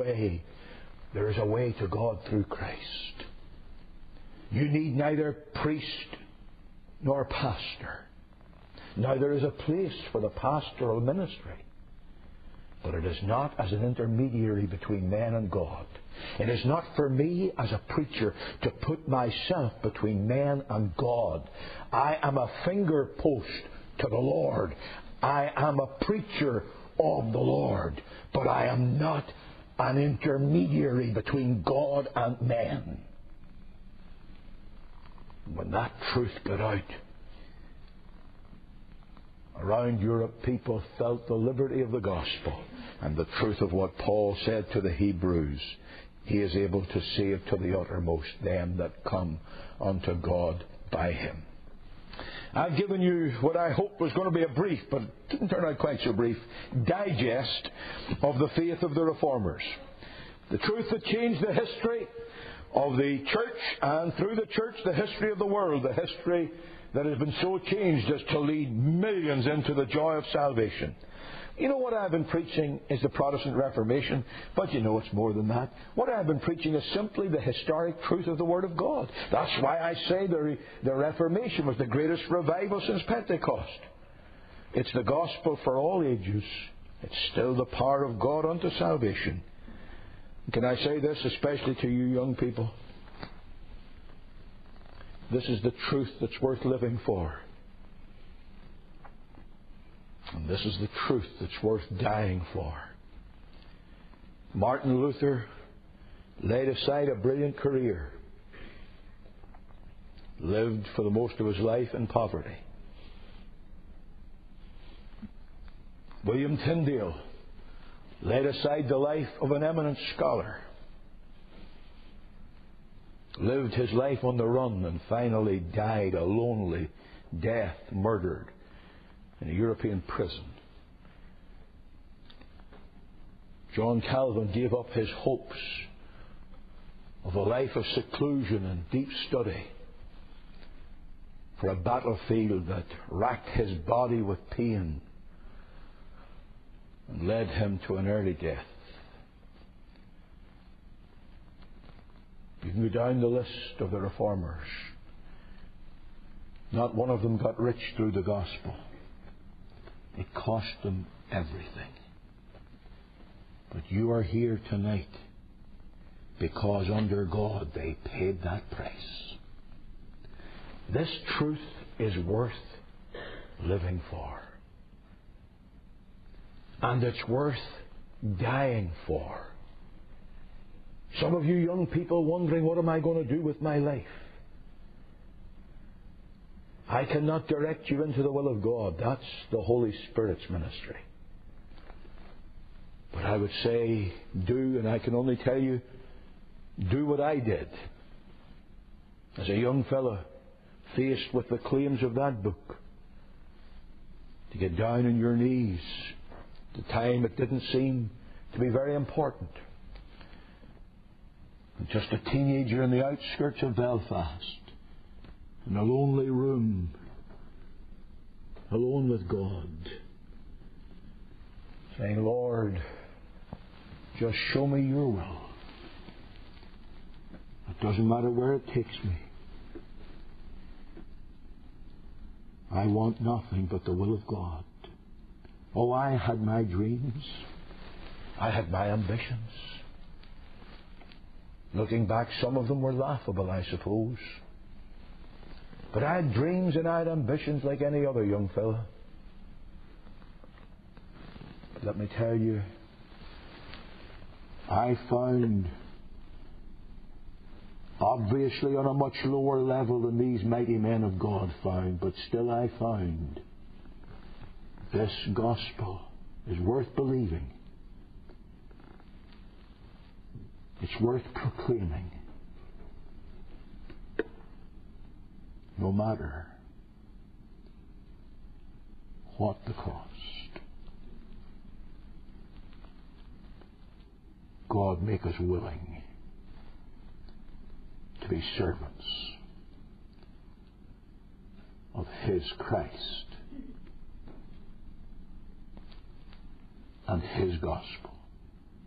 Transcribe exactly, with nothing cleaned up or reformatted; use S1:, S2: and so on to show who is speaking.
S1: way. There is a way to God through Christ. You need neither priest nor pastor. Now there is a place for the pastoral ministry, but it is not as an intermediary between man and God. It is not for me as a preacher to put myself between man and God. I am a finger post to the Lord. I am a preacher of the Lord, but I am not an intermediary between God and man. When that truth got out, around Europe, people felt the liberty of the gospel and the truth of what Paul said to the Hebrews. He is able to save to the uttermost them that come unto God by Him. I've given you what I hoped was going to be a brief, but it didn't turn out quite so brief, digest of the faith of the Reformers. The truth that changed the history of the church, and through the church, the history of the world, the history that has been so changed as to lead millions into the joy of salvation. You know, what I've been preaching is the Protestant Reformation, but you know it's more than that. What I've been preaching is simply the historic truth of the Word of God. That's why I say the, Re- the Reformation was the greatest revival since Pentecost. It's the gospel for all ages. It's still the power of God unto salvation. Can I say this, especially to you young people? This is the truth that's worth living for. And this is the truth that's worth dying for. Martin Luther laid aside a brilliant career, lived for the most of his life in poverty. William Tyndale laid aside the life of an eminent scholar, lived his life on the run, and finally died a lonely death, murdered in a European prison. John Calvin gave up his hopes of a life of seclusion and deep study for a battlefield that racked his body with pain and led him to an early death. You can go down the list of the Reformers. Not one of them got rich through the gospel. It cost them everything. But you are here tonight because under God they paid that price. This truth is worth living for. And it's worth dying for. Some of you young people wondering, what am I going to do with my life? I cannot direct you into the will of God. That's the Holy Spirit's ministry. But I would say, do, and I can only tell you, do what I did. As a young fellow, faced with the claims of that book, to get down on your knees. At the time it didn't seem to be very important. Just a teenager in the outskirts of Belfast, in a lonely room, alone with God, saying, Lord, just show me your will. It doesn't matter where it takes me. I want nothing but the will of God. Oh, I had my dreams. I had my ambitions. Looking back, some of them were laughable, I suppose. But I had dreams and I had ambitions like any other young fellow. But let me tell you, I found, obviously on a much lower level than these mighty men of God found, but still I found, this gospel is worth believing. It's worth proclaiming. No matter what the cost. God, make us willing to be servants of His Christ and His gospel.